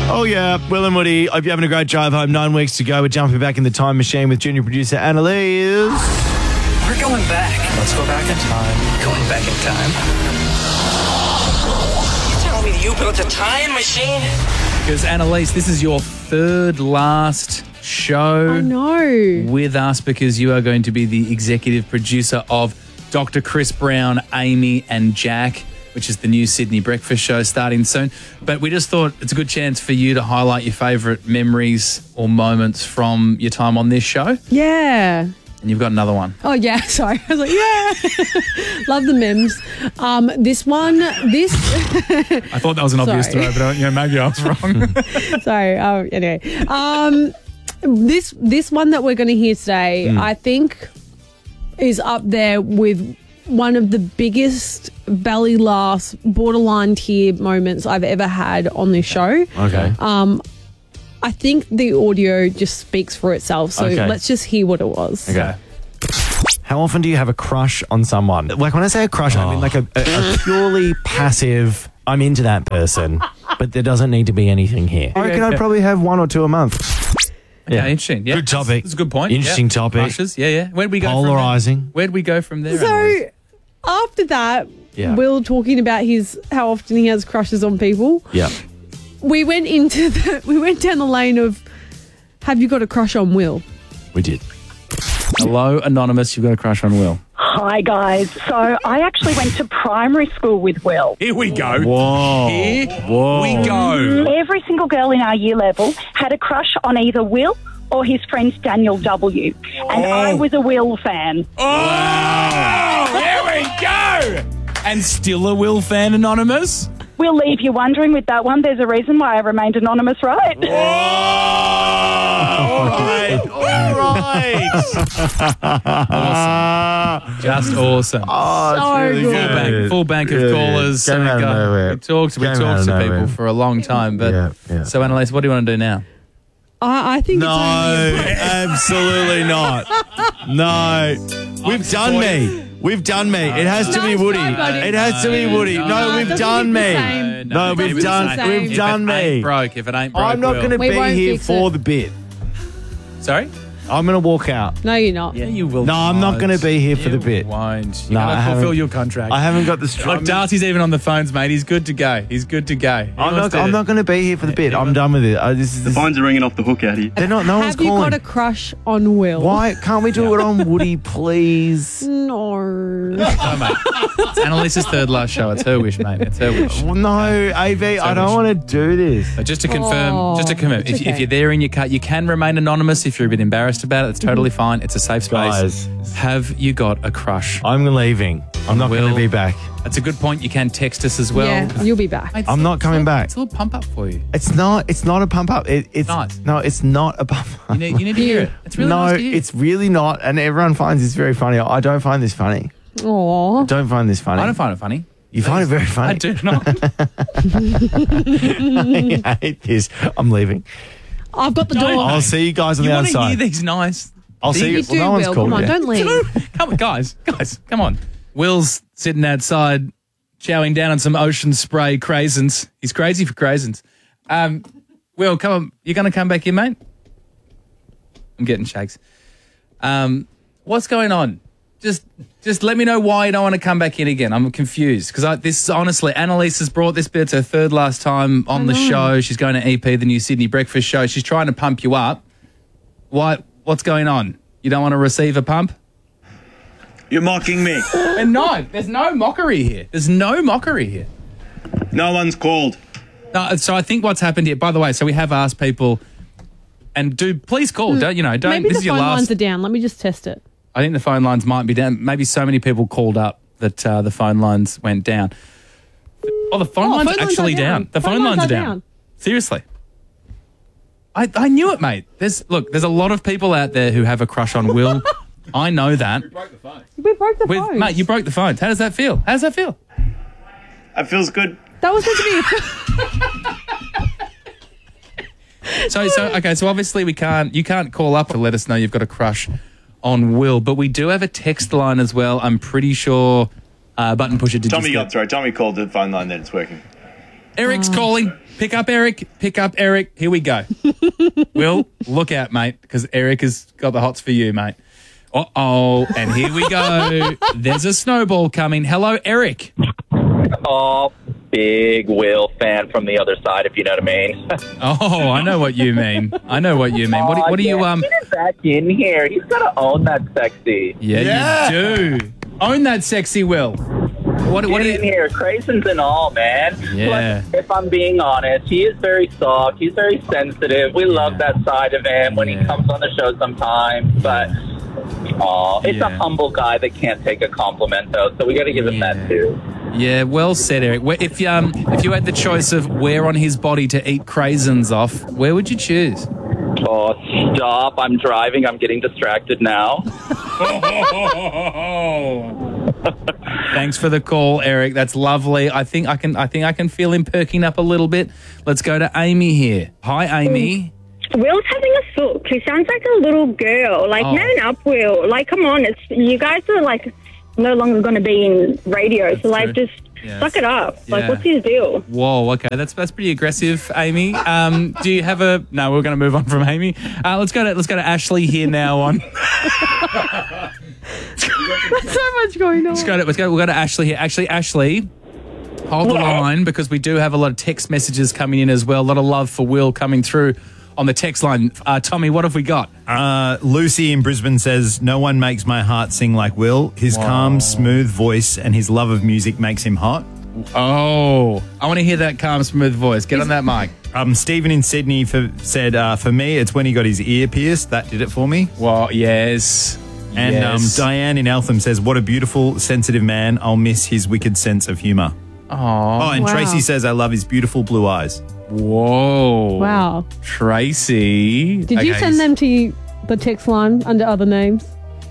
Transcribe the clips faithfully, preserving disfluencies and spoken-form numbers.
Oh, yeah. Will and Woody, hope you're having a great drive home. Nine weeks to go. We're jumping back in the time machine with junior producer Annalise. We're going back. Let's go back in time. Going back in time. You tell me you built a time machine? Because, Annalise, this is your third last show I know. with us because you are going to be the executive producer of Doctor Chris Brown, Amy and Jack, which is the new Sydney breakfast show starting soon. But we just thought it's a good chance for you to highlight your favourite memories or moments from your time on this show. Yeah. And you've got another one. Oh, yeah. Sorry. I was like, yeah. Love the memes. Um, this one, this... I thought that was an obvious Sorry. throw, but you know, maybe I was wrong. Sorry. Oh, anyway. Um, this, this one that we're going to hear today, Mm. I think is up there with one of the biggest belly laughs, borderline tear moments I've ever had on this show. Okay. Um, I think the audio just speaks for itself. So Okay. let's just hear what it was. Okay. How often do you have a crush on someone? Like, when I say a crush, I mean like a, a, a purely passive, I'm into that person, but there doesn't need to be anything here. I reckon I'd probably have one or two a month. Okay, Yeah. interesting. Yeah, Good topic. That's a good point. Interesting Yeah. topic. Crushes. Yeah, yeah. Where'd we go Polarising. from there? Where'd we go from there? So Annalise? after that, Yeah. Will talking about his how often he has crushes on people. Yeah. We went into the we went down the lane of have you got a crush on Will? We did. Hello, Anonymous. You've got a crush on Will. Hi, guys. So I actually went to primary school with Will. Here we go. Whoa. Here Whoa. we go. Every single girl in our year level had a crush on either Will or his friend Daniel W. And I was a Will fan. Oh, here we go. And still a Will fan, Anonymous? We'll leave you wondering with that one. There's a reason why I remained anonymous, right? Oh, all right. All right. Awesome. Just awesome. Oh, it's So really good. Full bank, full bank of Yeah, callers. came So we out of got- nowhere. We talked, we Came out talked of to nowhere. people for a long time. But Yeah, yeah. So, Annalise, what do you want to do now? I, I think No, it's only absolutely not. No. We've done me. We've done me. It has to be No, Woody. it's not, buddy. It has to be Woody. No, No, it we've doesn't done look the me. same. No, It we've doesn't done look the same. we've If done it ain't me. broke, if it ain't broke, I'm not Will. going to We be won't here fix for it. the bit. Sorry? I'm going to walk out. No, you're not. Yeah, you will. No, I'm not gonna be here for You the bit. Won't. You No, gotta I fulfill haven't- your contract. I haven't got the strong. Look, Darcy's even on the phones, mate. He's good to go. He's good to go. He I'm wants not. to- I'm not going to be here for the bit. I'm done with it. I, this is. This, Phones are ringing off the hook out here. they're not. No one's Have you calling. got a crush on Will? Why can't we do it on Woody, please? No. No, mate. It's Annalise's third last show. It's her wish, mate. It's her wish. Well, no, A V. I don't want to do this. But just to confirm, Oh, just to confirm, it's if, okay. if you're there in your car, you can remain anonymous if you're a bit embarrassed about it. It's totally fine. It's a safe space. Guys. Have you got a crush? I'm leaving. I'm not going Will. to be back. That's a good point. You can text us as well. yeah, you'll be back. It's I'm a- not coming it's a- back. It's a little pump up for you. It's not. It's not a pump up. It, it's Nice. no. It's not a pump up. You need, you need to hear it. It's really no, nice to hear. it's really not. And everyone finds this very funny. I don't find this funny. Aw. Don't find this funny. I don't find it funny. You find it very funny. I do not. I hate this. I'm leaving. I've got the Don't. door. I'll see you guys on You the want to outside. hear these nice? I'll see you. You Well, do, no one's Will. called Come on, yet. don't leave. Come on, guys, guys, come on. Will's sitting outside, chowing down on some ocean spray craisins. He's crazy for craisins. Um, Will, come on. You going to come back in, mate? I'm getting shakes. Um, what's going on? Just, just let me know why you don't want to come back in again. I'm confused because this is honestly, Annalise has brought this bit. It's her third last time on the show. She's going to E P the new Sydney breakfast show. She's trying to pump you up. Why? What's going on? You don't want to receive a pump? You're mocking me. And no, there's no mockery here. There's no mockery here. No one's called. No, so I think what's happened here, by the way, so we have asked people, and do please call. Don't you know? Don't. Maybe this the is your phone lines last. are down. Let me just test it. I think the phone lines might be down. Maybe so many people called up that uh, the phone lines went down. Oh, the phone Oh, lines phone are lines actually are down. down. The phone, lines, are down. down. Seriously. I, I knew it, mate. There's look. There's a lot of people out there who have a crush on Will. I know that. We broke the With, phone. mate, you broke the phone. How does that feel? How does that feel? It feels good. That was meant to be. So, so okay. So obviously we can't. You can't call up to let us know you've got a crush on Will, but we do have a text line as well. I'm pretty sure. Uh, button pusher did. Tommy just got get- through. Tommy called the phone line, then it's working. Eric's calling. Pick up Eric. Pick up Eric. Here we go. Will, look out, mate, because Eric has got the hots for you, mate. Uh-oh, and here we go. There's a snowball coming. Hello, Eric. Oh, big Will fan from the other side, if you know what I mean. Oh, I know what you mean. I know what you mean. What do, what do you um? Get him back in here. He's got to own that sexy. Yeah, Yeah. you do. Own that sexy Will. What, Get what do in you? here, craisins and all, man. Yeah. Like, if I'm being honest, he is very soft. He's very sensitive. We love that side of him when Yeah. he comes on the show sometimes, but. Oh, it's Yeah. a humble guy that can't take a compliment, though, so we got to give him Yeah. that, too. Yeah, well said, Eric. Where- If um, if you had the choice of where on his body to eat craisins off, where would you choose? Oh, stop. I'm driving. I'm getting distracted now. Thanks for the call, Eric. That's lovely. I think I can. I think I can feel him perking up a little bit. Let's go to Amy here. Hi, Amy. Will's having a sook. He sounds like a little girl. Like, Oh. man up, Will. Like, come on. It's you guys are, like, no longer going to be in radio. so, like, true. just Yeah, suck it up. Like, yeah. what's his deal? Whoa. Okay, that's that's pretty aggressive, Amy. Um, do you have a? No, we're going to move on from Amy. Uh, let's go to let's go to Ashley here now. On There's so much going on. let's go to let's go. We'll go to Ashley here. Actually, Ashley. Hold the line because we do have a lot of text messages coming in as well. A lot of love for Will coming through on the text line. Uh, Tommy, what have we got? Uh, Lucy in Brisbane says, no one makes my heart sing like Will. His calm, smooth voice and his love of music makes him hot. Oh, I want to hear that calm, smooth voice. Get on that mic. Um, Stephen in Sydney for, said, uh, for me, it's when he got his ear pierced. That did it for me. Well, yes. And yes. um, Diane in Eltham says, what a beautiful, sensitive man. I'll miss his wicked sense of humour. Aw. Oh, and Wow. Tracy says, I love his beautiful blue eyes. Whoa. Wow. Tracy. Did you Okay, send them to you, the text line under other names?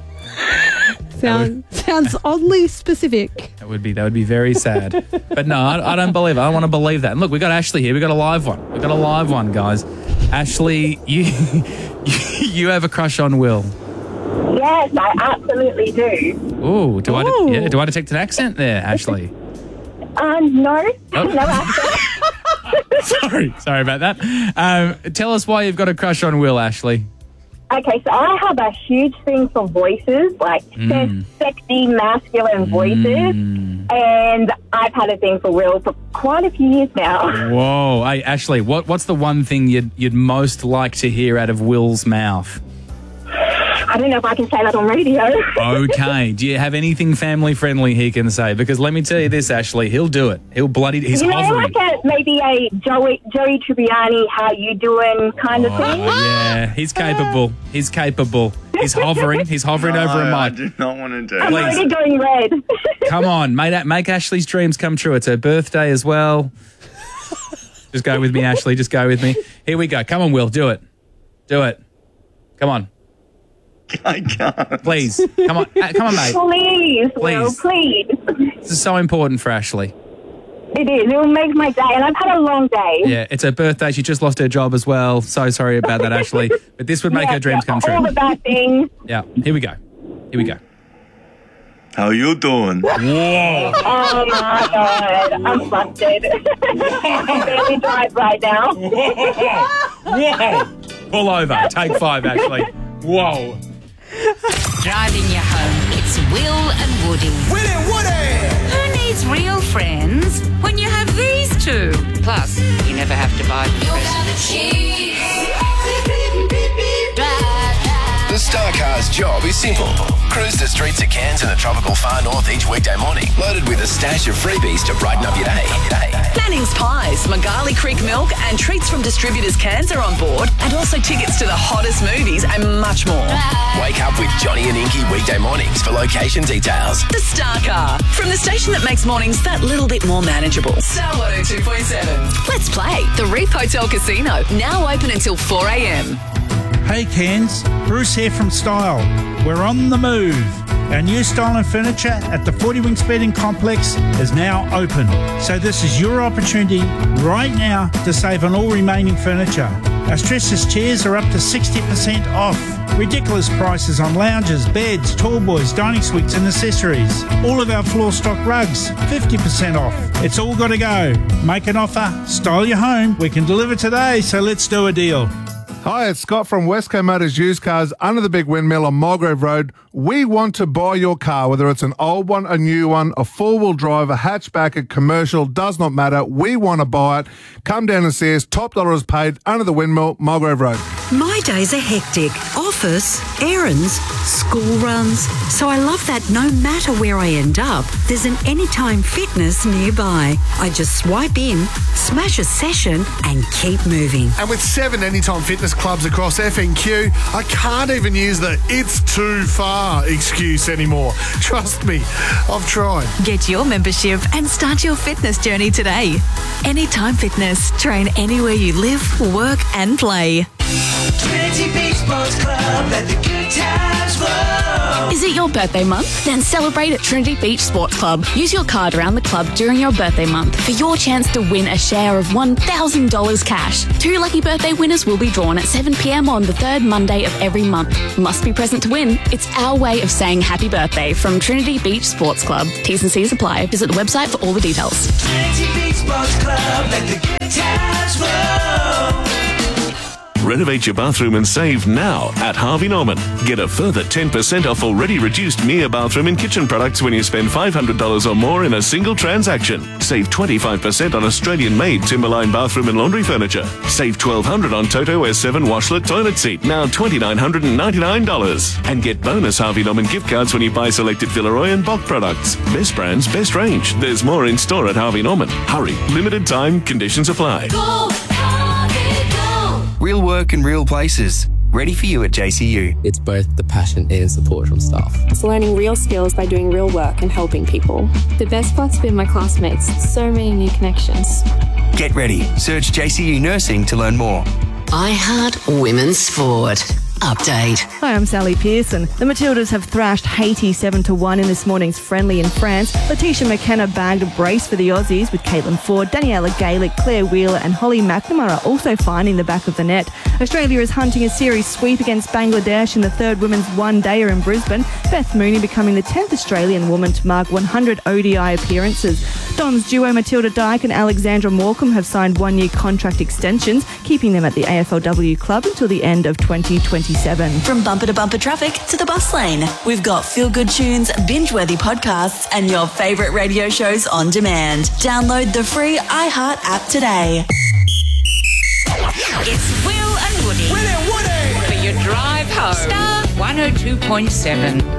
Sound, sounds oddly specific. That would be that would be very sad. But no, I, I don't believe it. I don't want to believe that. And look, we got Ashley here. We got a live one. We got a live one, guys. Ashley, you you have a crush on Will. Yes, I absolutely do. Ooh, do I Ooh. de- yeah, do I detect an accent there, Ashley? Um, no, Oh. no accent. Sorry, sorry about that. Um, tell us why you've got a crush on Will, Ashley. Okay, so I have a huge thing for voices, like Mm. sexy, masculine voices. And I've had a thing for Will for quite a few years now. Whoa, hey Ashley, what what's the one thing you'd you'd most like to hear out of Will's mouth? I don't know if I can say that on radio. Okay, do you have anything family friendly he can say? Because let me tell you this, Ashley, he'll do it. He'll bloody he's you know, hovering. like a, maybe a Joey, Joey Tribbiani, how you doing kind of thing. Oh, yeah, he's capable. He's capable. He's hovering. He's hovering over a No, I mic. do not want to do I'm that. please. already going red. Come on, make, make Ashley's dreams come true. It's her birthday as well. Just go with me, Ashley. Just go with me. Here we go. Come on, Will. Do it. Do it. Come on. I can't. Please. Come on. Uh, come on, mate. Please, Will, Please. please. This is so important for Ashley. It is. It will make my day. And I've had a long day. Yeah, it's her birthday. She just lost her job as well. So sorry about that, Ashley. But this would make Yeah, her dreams yeah, come All true. the bad things. Yeah. Here we go. Here we go. How you doing? Oh my God. I'm busted. I can barely drive right now. Whoa. Pull over. Take five, Ashley. Whoa. Driving you home, it's Will and Woody. Will and Woody! Who needs real friends when you have these two? Plus, you never have to buy them presents. The Star Car's job is simple. Cruise the streets of Cairns and the tropical far north each weekday morning, loaded with a stash of freebies to brighten up your day. Planning's Pies, Magali Creek Milk and treats from distributors Cairns are on board, and also tickets to the hottest movies and much more. Wake up with Johnny and Inky weekday mornings for location details. The Star Car, from the station that makes mornings that little bit more manageable. Star one oh two point seven. Let's play the Reef Hotel Casino, now open until four a.m. Hey Cairns, Bruce here from Style. We're on the move. Our new Style and Furniture at the forty Winks Bedding Complex is now open. So this is your opportunity right now to save on all remaining furniture. Astralis chairs are up to sixty percent off. Ridiculous prices on lounges, beds, tall boys, dining suites and accessories. All of our floor stock rugs, fifty percent off. It's all got to go. Make an offer, style your home. We can deliver today, so let's do a deal. Hi, it's Scott from Westco Motors Used Cars under the big windmill on Mulgrave Road. We want to buy your car, whether it's an old one, a new one, a four-wheel drive, a hatchback, a commercial, does not matter. We want to buy it. Come down and see us. Top dollar is paid under the windmill, Mulgrave Road. My days are hectic. Office, errands, school runs. So I love that no matter where I end up, there's an Anytime Fitness nearby. I just swipe in, smash a session and keep moving. And with seven Anytime Fitness clubs across F N Q, I can't even use the "it's too far" excuse anymore. Trust me, I've tried. Get your membership and start your fitness journey today. Anytime Fitness. Train anywhere you live, work and play. Trinity Beach Sports Club, let the good times roll. Is it your birthday month? Then celebrate at Trinity Beach Sports Club. Use your card around the club during your birthday month for your chance to win a share of one thousand dollars cash. Two lucky birthday winners will be drawn at seven p.m. on the third Monday of every month. Must be present to win. It's our way of saying happy birthday from Trinity Beach Sports Club. T's and C's apply. Visit the website for all the details. Trinity Beach Sports Club, let the good times roll. Renovate your bathroom and save now at Harvey Norman. Get a further ten percent off already reduced Mia bathroom and kitchen products when you spend five hundred dollars or more in a single transaction. Save twenty-five percent on Australian-made Timberline bathroom and laundry furniture. Save twelve hundred dollars on Toto S seven washlet toilet seat, now two thousand nine hundred ninety-nine dollars. And get bonus Harvey Norman gift cards when you buy selected Villeroy and Bock products. Best brands, best range. There's more in store at Harvey Norman. Hurry, limited time, conditions apply. Go, Real work in real places. Ready for you at J C U. It's both the passion and support from staff. It's learning real skills by doing real work and helping people. The best part's been my classmates. So many new connections. Get ready. Search J C U Nursing to learn more. iHeart Women's Sport. Update. Hi, I'm Sally Pearson. The Matildas have thrashed Haiti seven to one in this morning's friendly in France. Letitia McKenna bagged a brace for the Aussies, with Caitlin Ford, Daniela Gaelic, Claire Wheeler and Holly McNamara also finding the back of the net. Australia is hunting a series sweep against Bangladesh in the third women's one-dayer in Brisbane. Beth Mooney becoming the tenth Australian woman to mark one hundred O D I appearances. Don's duo Matilda Dyke and Alexandra Morecambe have signed one-year contract extensions, keeping them at the A F L W club until the end of twenty twenty-seven. From bumper to bumper traffic to the bus lane, we've got feel-good tunes, binge-worthy podcasts, and your favourite radio shows on demand. Download the free iHeart app today. It's Will and Woody. Will and Woody! For your drive home. Star one oh two point seven.